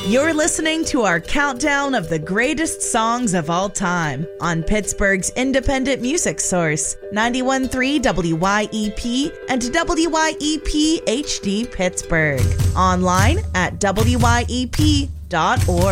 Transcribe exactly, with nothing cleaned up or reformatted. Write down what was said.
You're listening to our countdown of the greatest songs of all time on Pittsburgh's independent music source, ninety-one point three W Y E P and W Y E P H D Pittsburgh. Online at W Y E P dot org.